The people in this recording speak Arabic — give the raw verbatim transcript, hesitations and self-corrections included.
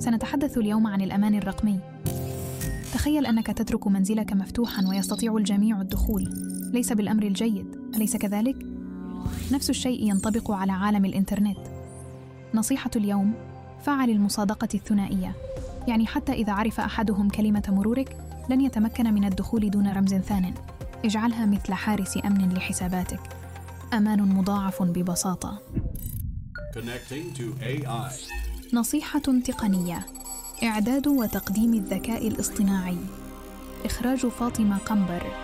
سنتحدث اليوم عن الأمان الرقمي. تخيل أنك تترك منزلك مفتوحاً ويستطيع الجميع الدخول، ليس بالأمر الجيد، أليس كذلك؟ نفس الشيء ينطبق على عالم الإنترنت. نصيحة اليوم: فعل المصادقة الثنائية، يعني حتى إذا عرف أحدهم كلمة مرورك لن يتمكن من الدخول دون رمز ثان. اجعلها مثل حارس أمن لحساباتك. أمان مضاعف ببساطة. Connecting to إيه آي. نصيحة تقنية: إعداد وتقديم الذكاء الاصطناعي. إخراج فاطمة قنبر.